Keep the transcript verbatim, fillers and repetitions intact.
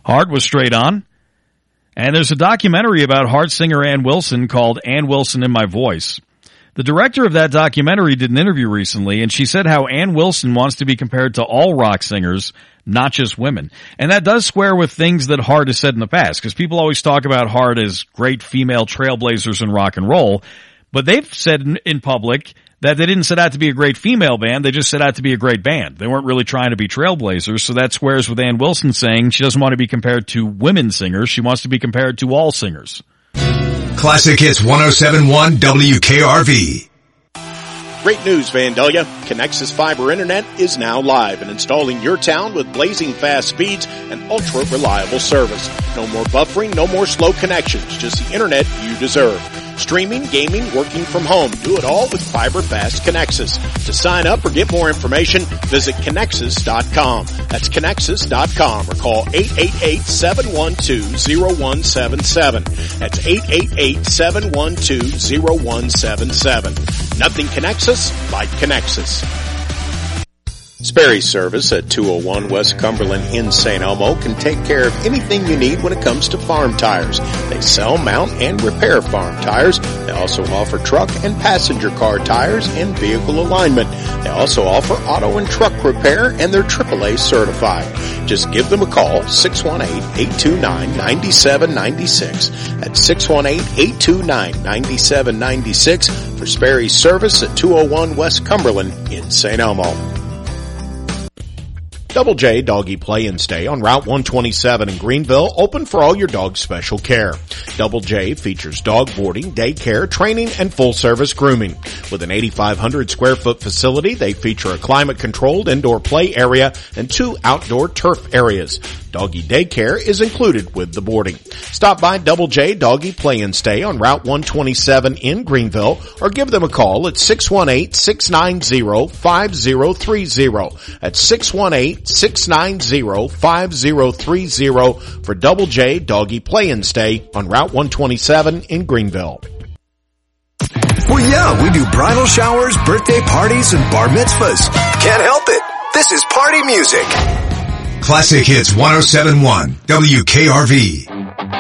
Heart was straight on. And there's a documentary about Heart singer Ann Wilson called Ann Wilson in My Voice. The director of that documentary did an interview recently, and she said how Ann Wilson wants to be compared to all rock singers, not just women. And that does square with things that Heart has said in the past, because people always talk about Heart as great female trailblazers in rock and roll, but they've said in, in public that they didn't set out to be a great female band, they just set out to be a great band. They weren't really trying to be trailblazers, so that squares with Ann Wilson saying she doesn't want to be compared to women singers, she wants to be compared to all singers. Classic Hits one oh seven point one W K R V. Great news, Vandalia. Connexus Fiber Internet is now live and installing your town with blazing fast speeds and ultra-reliable service. No more buffering, no more slow connections, just the internet you deserve. Streaming, gaming, working from home. Do it all with Fiber Fast Connexus. To sign up or get more information, visit Connexus dot com. That's Connexus dot com or call eight eight eight, seven one two, zero one seven seven. That's eight eight eight, seven one two, zero one seven seven. Nothing connects us like Connexus. Sperry's service at two oh one West Cumberland in Saint Elmo can take care of anything you need when it comes to farm tires. They sell, mount, and repair farm tires. They also offer truck and passenger car tires and vehicle alignment. They also offer auto and truck repair, and they're triple A certified. Just give them a call, six one eight, eight two nine, nine seven nine six. That's six one eight, eight two nine, nine seven nine six for Sperry's service at two oh one West Cumberland in Saint Elmo. Double J Doggy Play and Stay on Route one twenty-seven in Greenville, open for all your dog's special care. Double J features dog boarding, daycare, training, and full-service grooming. With an eighty-five hundred square foot facility, they feature a climate-controlled indoor play area and two outdoor turf areas. Doggy daycare is included with the boarding. Stop by Double J Doggy Play and Stay on Route one twenty-seven in Greenville or give them a call at six one eight, six nine zero, five zero three zero. That's six one eight, six nine zero, five zero three zero for Double J Doggy Play and Stay on Route one twenty-seven in Greenville. Well, yeah, we do bridal showers, birthday parties, and bar mitzvahs. Can't help it. This is party music. Classic Hits one oh seven point one W K R V.